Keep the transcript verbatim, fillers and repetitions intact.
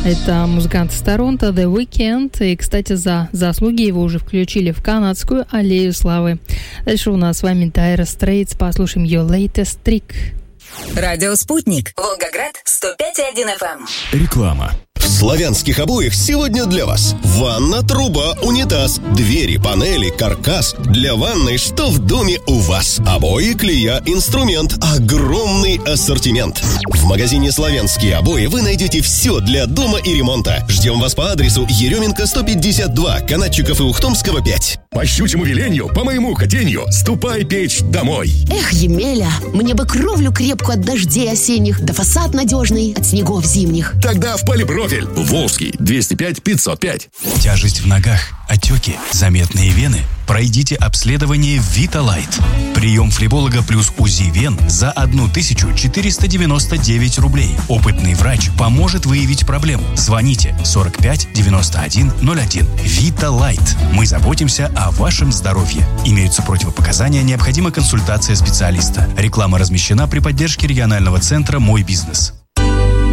Это музыкант из Торонто The Weeknd. И, кстати, за заслуги его уже включили в канадскую аллею славы. Дальше у нас с вами Dire Straits. Послушаем ее latest trick. Радио «Спутник». Волгоград, сто пять и один эф эм. Реклама. В славянских обоях сегодня для вас ванна, труба, унитаз, двери, панели, каркас. Для ванной, что в доме у вас. Обои, клея, инструмент. Огромный ассортимент. В магазине «Славянские обои» вы найдете все для дома и ремонта. Ждем вас по адресу Еременко сто пятьдесят два, Канатчиков и Ухтомского пять. По щучьему велению, по моему хотению, ступай печь домой. Эх, Емеля, мне бы кровлю крепкую от дождей осенних, да фасад надежный от снегов зимних. Тогда в полипрофиль. Волжский, двести пять пятьсот пять. Тяжесть в ногах, отеки, заметные вены? Пройдите обследование Виталайт. Прием флеболога плюс УЗИ вен за тысячу четыреста девяносто девять рублей. Опытный врач поможет выявить проблему. Звоните сорок пять девяносто один ноль один. Виталайт. Мы заботимся о вашем здоровье. Имеются противопоказания, необходима консультация специалиста. Реклама размещена при поддержке регионального центра «Мой бизнес».